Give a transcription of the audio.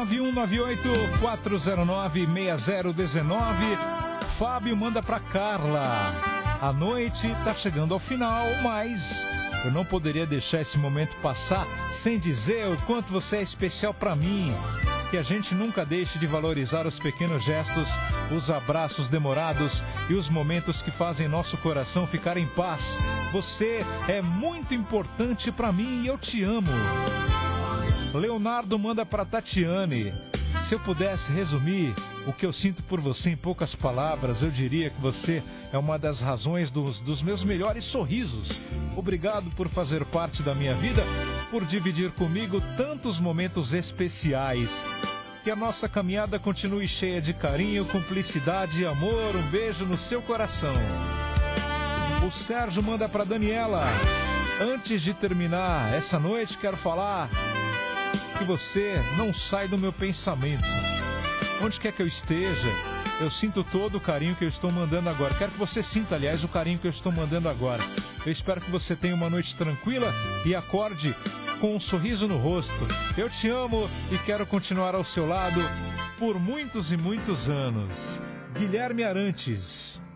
9198-409-6019. Fábio manda pra Carla. A noite tá chegando ao final, mas eu não poderia deixar esse momento passar sem dizer o quanto você é especial pra mim. Que a gente nunca deixe de valorizar os pequenos gestos, os abraços demorados e os momentos que fazem nosso coração ficar em paz. Você é muito importante pra mim e eu te amo. Leonardo manda pra Tatiane. Se eu pudesse resumir o que eu sinto por você em poucas palavras, eu diria que você é uma das razões dos meus melhores sorrisos. Obrigado por fazer parte da minha vida, por dividir comigo tantos momentos especiais. Que a nossa caminhada continue cheia de carinho, cumplicidade e amor. Um beijo no seu coração. O Sérgio manda para Daniela. Antes de terminar essa noite, quero falar que você não sai do meu pensamento. Onde quer que eu esteja, eu sinto todo o carinho que eu estou mandando agora. Quero que você sinta, aliás, o carinho que eu estou mandando agora. Eu espero que você tenha uma noite tranquila e acorde com um sorriso no rosto. Eu te amo e quero continuar ao seu lado por muitos e muitos anos. Guilherme Arantes.